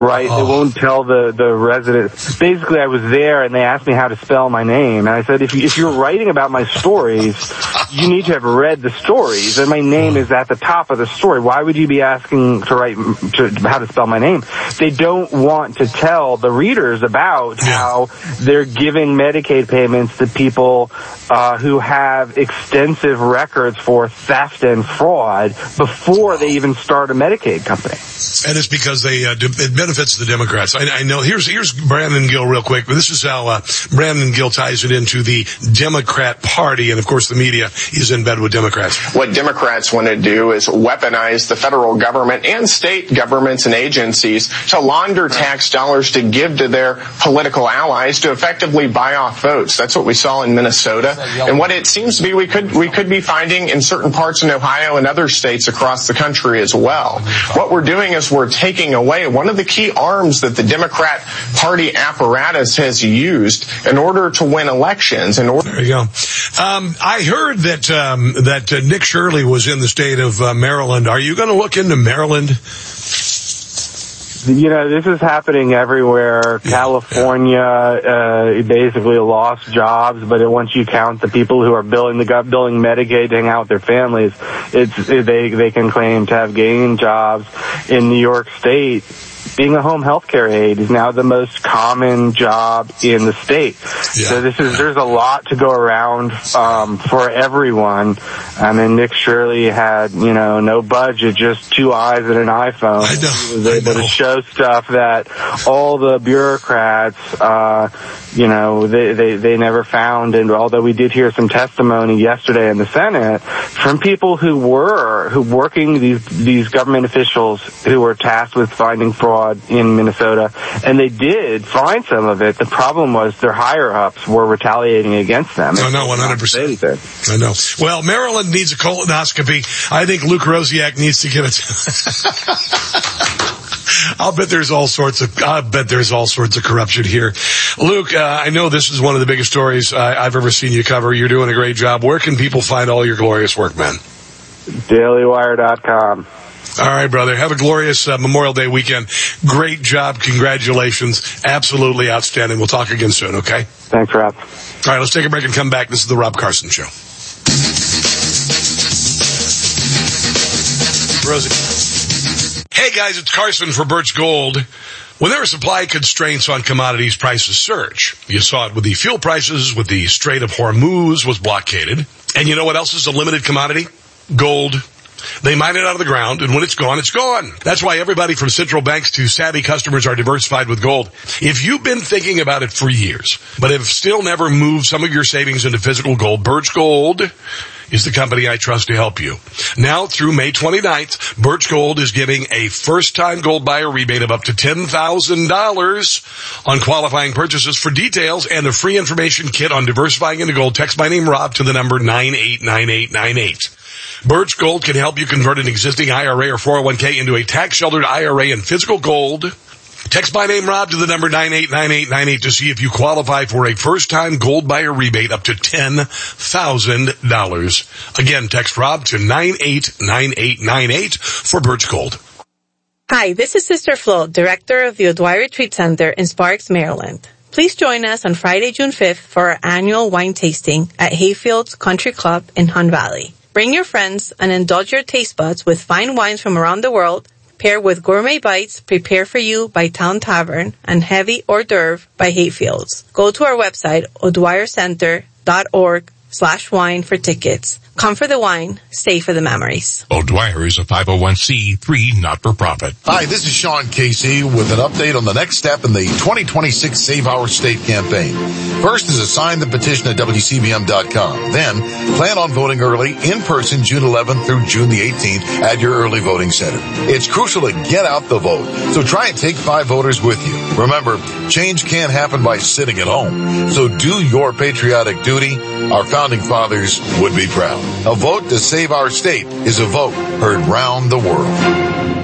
Right, they won't tell the residents. Basically, I was there, and they asked me how to spell my name, and I said, if you're writing about my stories, you need to have read the stories, and my name is at the top of the story. Why would you be asking to write how to spell my name? They don't want to tell the readers about how they're giving Medicaid payments to people who have extensive records for theft and fraud before they even start a Medicaid company. And it's because it benefits the Democrats. I know. Here's Brandon Gill real quick. This is how Brandon Gill ties it into the Democrat Party, and of course the media is in bed with Democrats. What Democrats want to do is weaponize the federal government and state governments and agencies to launder tax dollars to give to their political allies to effectively buy off votes. That's what we saw in Minnesota, and what it seems to be we could be finding in certain parts in Ohio and other states across the country as well. What we're doing is we're taking away one of the key arms that the Democrat Party apparatus has used in order to win elections. There you go. I heard that Nick Shirley was in the state of Maryland. Are you going to look into Maryland? You know, this is happening everywhere. California basically lost jobs, but once you count the people who are billing Medicaid to hang out with their families, they can claim to have gained jobs. In New York State, being a home health care aide is now the most common job in the state. So there's a lot to go around for everyone. I mean, Nick Shirley had, no budget, just 2 eyes and an iPhone. He was able to show stuff that all the bureaucrats, they never found. And although we did hear some testimony yesterday in the Senate from people who working these government officials who were tasked with finding fraud in Minnesota, and they did find some of it. The problem was their higher-ups were retaliating against them. I know, 100%. I know. Well, Maryland needs a colonoscopy. I think Luke Rosiak needs to get it. I'll bet there's all sorts of corruption here. Luke, I know this is one of the biggest stories I've ever seen you cover. You're doing a great job. Where can people find all your glorious work, man? DailyWire.com. All right, brother. Have a glorious Memorial Day weekend. Great job. Congratulations. Absolutely outstanding. We'll talk again soon, okay? Thanks, Rob. All right, let's take a break and come back. This is the Rob Carson Show. Rosie. Hey, guys, it's Carson for Birch Gold. When there are supply constraints on commodities, prices surge. You saw it with the fuel prices, with the Strait of Hormuz was blockaded. And you know what else is a limited commodity? Gold. They mine it out of the ground, and when it's gone, it's gone. That's why everybody from central banks to savvy customers are diversified with gold. If you've been thinking about it for years, but have still never moved some of your savings into physical gold, Birch Gold is the company I trust to help you. Now through May 29th, Birch Gold is giving a first-time gold buyer rebate of up to $10,000 on qualifying purchases. For details and a free information kit on diversifying into gold, text my name Rob to the number 989898. Birch Gold can help you convert an existing IRA or 401k into a tax-sheltered IRA in physical gold. Text my name Rob to the number 989898 to see if you qualify for a first-time gold buyer rebate up to $10,000. Again, text Rob to 989898 for Birch Gold. Hi, this is Sister Flo, Director of the O'Dwyer Retreat Center in Sparks, Maryland. Please join us on Friday, June 5th for our annual wine tasting at Hayfields Country Club in Hunt Valley. Bring your friends and indulge your taste buds with fine wines from around the world, paired with gourmet bites prepared for you by Town Tavern and heavy hors d'oeuvre by Hayfields. Go to our website, o'dwyercenter.org/wine for tickets. Come for the wine, stay for the memories. O'Dwyer is a 501c3 not-for-profit. Hi, this is Sean Casey with an update on the next step in the 2026 Save Our State campaign. First is to sign the petition at WCBM.com. Then, plan on voting early in person June 11th through June the 18th at your early voting center. It's crucial to get out the vote, so try and take 5 voters with you. Remember, change can't happen by sitting at home. So do your patriotic duty. Our founding fathers would be proud. A vote to save our state is a vote heard round the world.